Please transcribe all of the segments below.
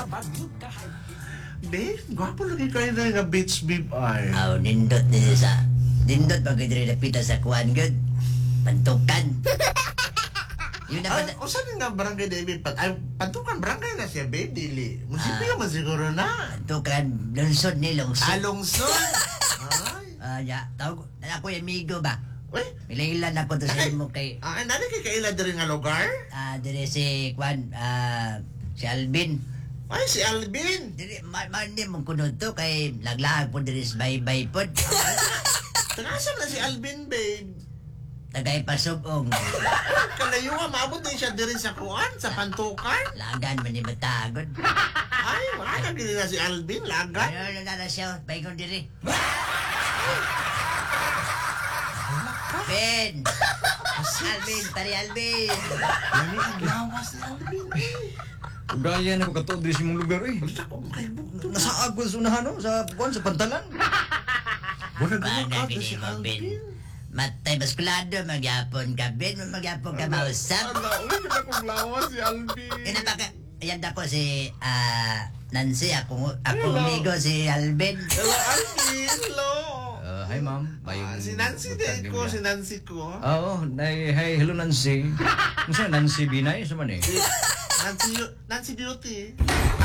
Babe, gwapo lagi kayo na nga beach babe ay. Aw, nindot din sa... Nindot pag diri napita sa kuan gud. Pantukan. Yun na Ay, o saan nga barangay David? Ay, pantukan barangay na siya, babe, dili. Musipin ka man siguro na. Pantukan, lungsod ni lungsod. Alongson. Ay. Ya, tawag, ako yung amigo ba? Uy, Milailan ako to sa imo kay... nani kay kaila diri nga lugar? Dire si kuan, si Alvin. Ay, si Alvin. Dire, mandi mong kunod to kay laglaag po dire sa baybay pod. Tangasan na si Alvin, babe. Tagay pasugong. Kalayo nga, maabot din siya diri sa kuan, sa pantukan. Lagan man ni matagod. Ay, wala na gini na si Alvin, lagat. Ano na siya, baikon diri. Ben! Alvin, pari Alvin! Nani ang lawas ni Alvin, Gaya na ko katuod diri sa imong lugar eh. Basta ko makaibog to. Nasa agos unahan no sa kuan sa pantalan. Wala Bana gumaka gini si mo, Ben. Alvin. Matay baskulado, magyapon ka, Ben. Magyapon ka mausap. Uy, hindi akong lawas si Alvin. Kinapaka, ayan ako si, Nancy, ako amigo si Alvin. Hello, Alvin. Hello. Hi ma'am. Bayong Si Nancy din ko, si Nancy ko. Oo, hey, hello Nancy. Unsa Nancy Binay sa man eh? Nancy Beauty.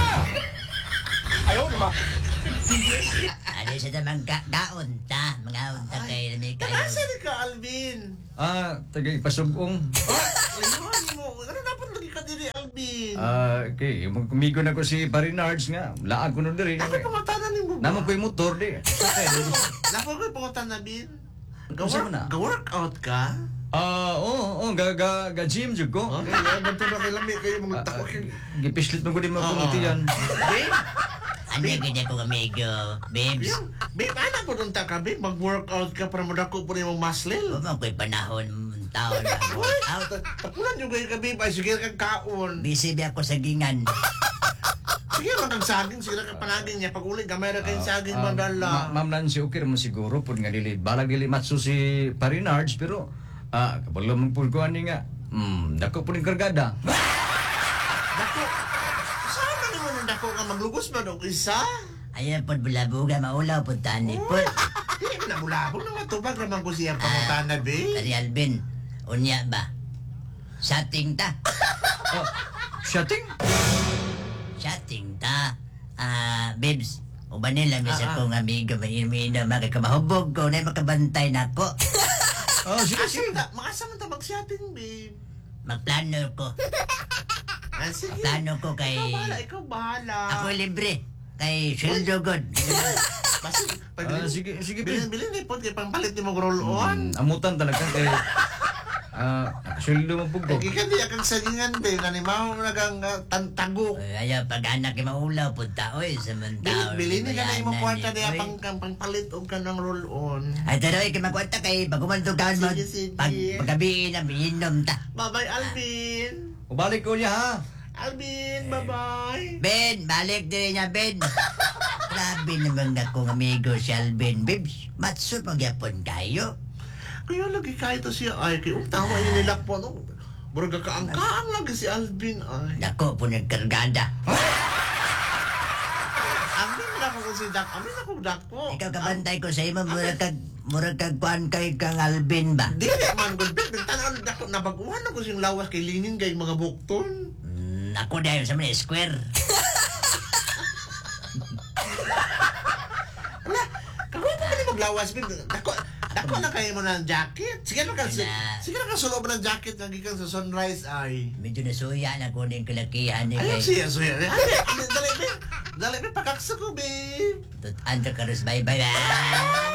Ano siya naman gaon ta, mga unta kay nami kayo. Nasa ni ka, Alvin? Tagay pasugong. Ayun mo. Ano dapat lagi ka diri, Alvin? Okay, magkumigo na ko si Parinards nga. Laag ko nun diri. Ako pamatanan ni mo ba? Naman ko yung motor di. Naku ko pangutan na, Bin. Unsa mo na? Ga-workout ka? Oo, ga-gym jud ko. Okay, ganito na kay lami kayo mga tako. Gipislit mo ko di magkumutian. Babe? Ano yung ganyan kong amigo, babes? Babe, anak mo dun ta ka, babe. Mag-workout ka para madako po na yung muscle. Huwag ko'y panahon, taon na workout. Tapulan yung kayo ka, babe. Ay, sige kang kaon. Busy di ako sa gingan. Sige, magkang saging. Sige kang panaging niya. Pag uli, gamay na kayong saging mandala. Ma'am Nancy, okay naman siguro po nga dili. Balag dili matso si Parinards, pero kapag lamang po ko ani nga, dako po rin kargada. Dako. Saan na naman ang dako nga maglugos ba daw isa? Ayan po, bulabuga, maulaw po tani po. Hindi mo na bulabog na matubag naman ko siya pangutana, babe. Tari Alvin, unya ba? Shating ta. Shutting? Shating ta. Babes, ubanin lang sa kong amigo, mainom, makakabahubog ko, na makabantay na ako. Sige. Makasama ta mag-shopping, babe. Magplano ko. Sige. Plano ko kay... Ikaw bahala. Ako libre. Kay Sweldo God. Basta, Sige, bilin ni Pod, kaya pampalit ni mo roll-on. Amutan talaga kay nakasweldo mo po ko. Ikan di akang sagingan, babe. Nanimaw nagang tago. Ayaw, pag anak yung maulaw, punta, oy, samantaw. Bilin ni ka na yung kwarta niya pangpalit o ka ng roll-on. Ay, pero ay, kumakwanta kay pagkumantugan mo. Sige. Paggabi na, minom ta. Bye-bye, Alvin. Ubalik ko niya ha. Alvin, bye-bye. Ben, balik din niya, Ben. Grabe naman akong amigo si Alvin, Bibs. Matsud magyapon kayo. Kaya lagi kahit to siya ay kay tawa yung nilak po no. Buraga kaang lagi si Alvin ay. Dako po nagkargada. Amin na ko si Dak. Amin na ko Dako. Ikaw kabantay ko sa imo, murag kagkuhan kay kang Alvin ba? Di man good bet. Tanaw Dako nabaguhan ako siyang lawas kay Linin kay mga bukton. Ako dahil sa mga square. Ala, kagawin pa ka ni maglawas bin. Dako na kayo mo ng jacket. Sige na ka sulo mo ng jacket ng gikan sa sunrise ay. Medyo nasuya na kunin kalakihan ni Ayun kay. siya. Dali, pakaksa ko, babe. Tutan ka karos bye-bye.